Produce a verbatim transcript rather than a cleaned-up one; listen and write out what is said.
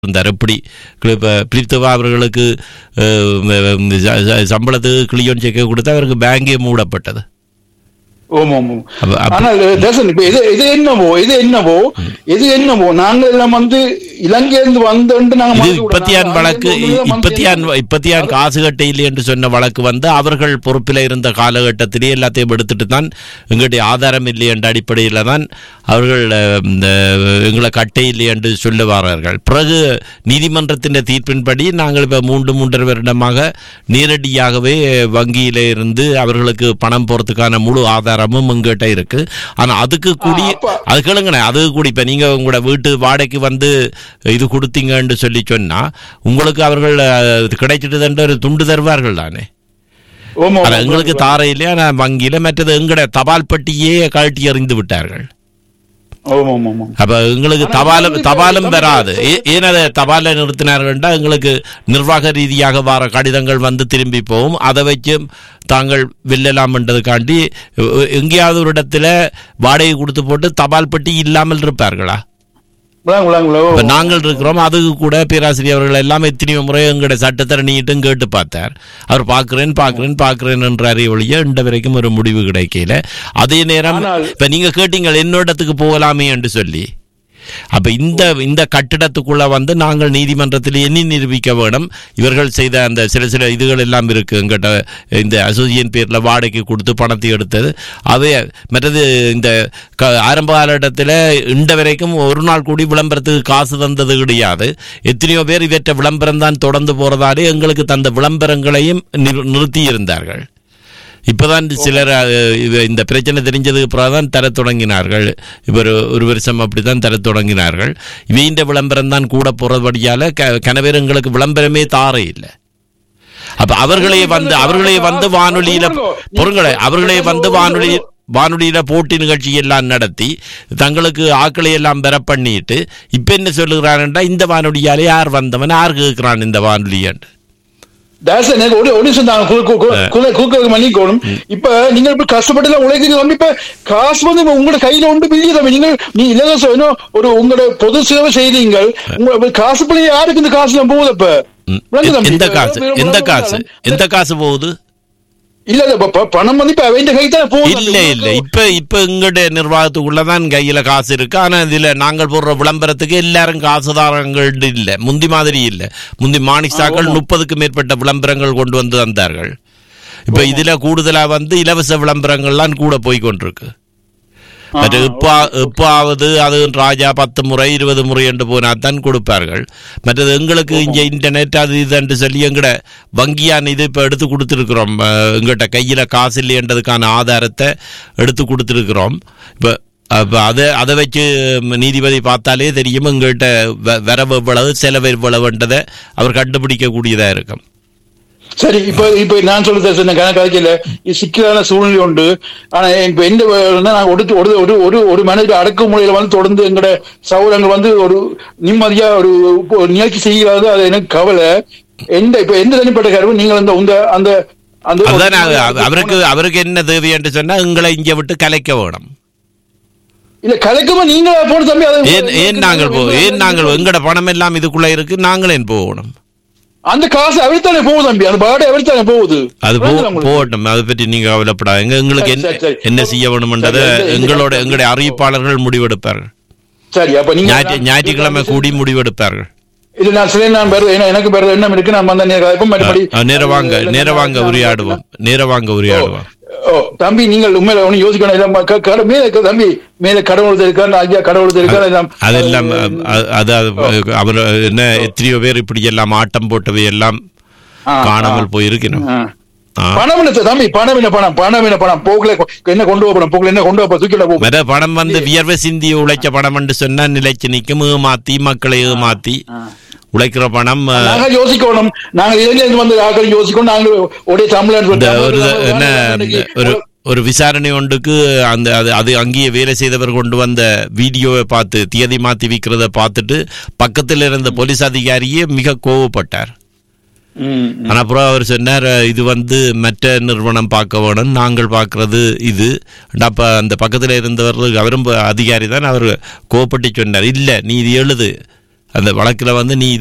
இருந்தார். எப்படி இப்போ பிரித்தவா அவர்களுக்கு சம்பளத்துக்கு கிளியோன் செக்கை கொடுத்தா அவருக்கு பேங்கே மூடப்பட்டது. ஆனால் இது என்னவோ இது என்னவோ இது என்னவோ நாங்கள் எல்லாம் வந்து இலங்கையிலிருந்து வந்து இப்பத்தியான் வழக்கு இப்பத்தியான் இப்பத்தியான் காசு கட்டை இல்லை என்று சொன்ன வழக்கு வந்து அவர்கள் பொறுப்பில் இருந்த காலகட்டத்திலேயே எல்லாத்தையும் எடுத்துட்டு தான் எங்களுடைய ஆதாரம் இல்லை என்ற அடிப்படையில் தான் அவர்கள் எங்களை கட்டை இல்லை என்று சொல்லுவார்கள். பிறகு நீதிமன்றத்தின் தீர்ப்பின்படி நாங்கள் இப்போ மூன்று மூன்றரை வருடமாக நேரடியாகவே வங்கியில இருந்து அவர்களுக்கு பணம் போறதுக்கான முழு ஆதாரம் எங்கிட்ட இருக்கு. ஆனா அதுக்கு கூடி அது கேளுங்க, அதுக்கு கூடி இப்ப நீங்க உங்களோட வீட்டு வாடகைக்கு வந்து இது கொடுத்தீங்கன்னு சொல்லி சொன்னா உங்களுக்கு அவர்கள் கிடைச்சிட்டு ஒரு துண்டு தருவார்கள் தானே. எங்களுக்கு தார இல்லையா நான் வங்கியில மற்றது எங்கட தபால் பெட்டியே கழட்டி எறிந்து விட்டார்கள். அப்ப எங்களுக்கு தபாலும் தபாலும் வராது. ஏன் அதை தபால நிறுத்தினார்கள்டா எங்களுக்கு நிர்வாக ரீதியாக வர கடிதங்கள் வந்து திரும்பி போகும். அதை வச்சு தாங்கள் வெல்லலாம் என்றதுக்காண்டி எங்கேயாவது ஒரு இடத்துல வாடகை கொடுத்து போட்டு தபால் பெட்டி இல்லாமல் இருப்பார்களா? நாங்கள் இருக்கிறோம். அதுக்கு கூட பேராசிரியர் அவர்கள் எல்லாம் எத்தனையோ முறை எங்கட சட்டத்தை நீட்டும் கேட்டு பார்த்தார். அவர் பாக்குறேன் பாக்குறேன் பாக்குறேன் என்றாரே ஒழிய இன்ற வரைக்கும் ஒரு முடிவு கிடைக்கல. அதே நேரம் இப்ப நீங்க கேட்டீங்க என்னோடத்துக்கு போகலாமே என்று சொல்லி. அப்ப இந்த இந்த கட்டிடத்துக்குள்ள வந்து நாங்கள் நீதிமன்றத்தில் எண்ணி நிரூபிக்க வேண்டும். இவர்கள் செய்த அந்த சில சில இதுகள் எல்லாம் இருக்கு. எங்கிட்ட இந்த அசோசியேஷன் பேர்ல வாடகைக்கு கொடுத்து பணத்தை எடுத்தது அவை மற்றது இந்த ஆரம்ப காலகட்டத்தில் இன்ற வரைக்கும் ஒரு நாள் கூடி விளம்பரத்துக்கு காசு தந்தது கிடையாது. எத்தனையோ பேர் இவற்றை விளம்பரம் தான் தொடர்ந்து போறதாலே எங்களுக்கு தந்த விளம்பரங்களையும் நிறுத்தி இருந்தார்கள். இப்பதான் சிலர் இந்த பிரச்சனை தெரிஞ்சதுக்கு பிறகுதான் தர தொடங்கினார்கள். இவர் ஒரு வருஷம் அப்படித்தான் தர தொடங்கினார்கள். இவங்க விளம்பரம் தான் கூட போறபடியால கனவேர் எங்களுக்கு விளம்பரமே தார இல்லை. அப்ப அவர்களே வந்து அவர்களே வந்து வானொலியில பொருங்களை அவர்களே வந்து வானொலி வானொலியில போட்டி நிகழ்ச்சி எல்லாம் நடத்தி தங்களுக்கு ஆக்களை எல்லாம் பெற பண்ணிட்டு இப்ப என்ன சொல்லுகிறான்டா இந்த வானொலியாலே யார் வந்தவன் யார் கேட்கிறான் இந்த வானொலியாண்டு. இப்ப நீங்க கஷ்டப்பட்டு உழைக்கிறீங்க. இப்ப காசு வந்து உங்களோட கையில உண்டு பிரியுது. நீங்க நீ இலவசம் ஒரு உங்களோட பொது சேவை செய்றீங்க. காசு பிள்ளை யாருக்கு இந்த காசு எல்லாம் போகுது? இப்ப எந்த காசு எந்த காசு எந்த காசு போகுது? இல்ல பணம் வந்து இப்ப அவங்க கை தான் போகுது. இல்ல இல்ல இப்ப இப்ப எங்களுடைய நிர்வாகத்துக்குள்ளதான் கையில காசு இருக்கு. ஆனா இதுல நாங்கள் போடுற விளம்பரத்துக்கு எல்லாரும் காசுதாரங்கள் இல்ல, முந்தி மாதிரி இல்ல. முந்தி மானிஸ்டாக்கள் முப்பதுக்கு மேற்பட்ட விளம்பரங்கள் கொண்டு வந்து தந்தார்கள். இப்ப இதுல கூடுதலா வந்து இலவச விளம்பரங்கள்லாம் கூட போய் கொண்டிருக்கு. எப்பாவது அது ராஜா பத்து முறை இருபது முறை என்று போனாதான் கொடுப்பார்கள். மற்றது எங்களுக்கு இங்க இன்டர்நெட் அது இது என்று சொல்லி எங்கட வங்கியான இது இப்ப எடுத்து கொடுத்துருக்கிறோம். எங்கிட்ட கையில காசு இல்லைன்றதுக்கான ஆதாரத்தை எடுத்து கொடுத்துருக்கிறோம். இப்ப அதை அதை வச்சு நீதிபதி பார்த்தாலே தெரியும் எங்கள்கிட்ட வரவு எவ்வளவு செலவு எவ்வளவுன்றதை அவர் கண்டுபிடிக்க கூடியதா இருக்கும். சரி, இப்ப இப்ப நான் சொல்ல கணக்கால சிக்கலான சூழ்நிலை உண்டு. ஆனா இப்ப எந்த ஒரு ஒரு ஒரு மனித அடக்குமுறையில வந்து தொடர்ந்து எங்கட சகோதரங்கள் வந்து ஒரு நிம்மதியா ஒரு நிகழ்ச்சி செய்கிறது. அது எனக்கு கவலை. எந்த இப்ப எந்த தனிப்பட்ட கருவு நீங்கள் அந்த அந்த அந்த அவருக்கு அவருக்கு என்ன தேவை என்று சொன்னா எங்களை இங்க விட்டு கலைக்க வேணும். இல்ல கலைக்கமா நீங்க போன தம்பி ஏன் நாங்கள் போ ஏன் நாங்கள் எங்கட பணம் எல்லாம் இதுக்குள்ள இருக்கு, நாங்களே போகணும். அந்த காசு அவர்த்தானே போகுது தம்பி, அந்த பாடு அவர்த்தானே போகுது. அது போகட்டும், அதை பற்றி நீங்க கவலைப்படாங்க. எங்களுக்கு என்ன செய்ய வேணும்ன்றதை எங்களோட எங்களுடைய அறிவிப்பாளர்கள் முடிவெடுப்பார்கள். சரி, அப்ப நீங்க ஞாயிற்றுக்கிழமை கூடி முடிவெடுப்பார்கள். இல்ல நான் சில நான் எனக்கு வேற எண்ணம் இருக்கு. நான் வந்த நேர வாங்க நேர வாங்க உரையாடுவோம் நேர வாங்க உரையாடுவோம். ஓ தம்பி, நீங்கள் உண்மையில ஒன்னும் யோசிக்கணும். மேல தம்பி மேல கடவுள் இருக்காரு, ஐயா கடவுள் இருக்காரு. அதெல்லாம் அதாவது அவர் என்ன எத்தனையோ பேர் இப்படி எல்லாம் ஆட்டம் போட்டவை எல்லாம் காணாமல் போயிருக்கணும். பணம் இல்ல தம்பி, பணம் இல்ல பணம் பணம் இல்ல பணம் போகல என்ன கொண்டு போகணும் போகல என்ன கொண்டு போக பணம் வந்து வியர்வை சிந்தி உழைச்ச பணம் என்று சொன்னா நிலைச்சு நிற்கும். ஏமாத்தி மக்களை ஏமாத்தி உழைக்கிற பணம் யோசிக்கணும். நாங்க வந்து யோசிக்கணும். நாங்கள் ஒரே தமிழ் என்ன ஒரு ஒரு விசாரணை ஒன்றுக்கு அந்த அது அது அங்கேயே வேலை செய்தவர் கொண்டு வந்த வீடியோவை பார்த்து தியதி மாத்தி விற்கிறத பார்த்துட்டு பக்கத்தில் இருந்த போலீஸ் அதிகாரியே மிக கோவப்பட்டார். ஆனா அப்புறம் அவர் சொன்னார், இது வந்து மற்ற நிறுவனம் பார்க்க வேணும், நாங்கள் பார்க்கறது இது. அப்ப அந்த பக்கத்தில் இருந்தவர் அவரும் அதிகாரி தான், அவர் கோவப்பட்டு சொன்னார், இல்ல நீ இது எழுது அந்த வழக்குல வந்து நீ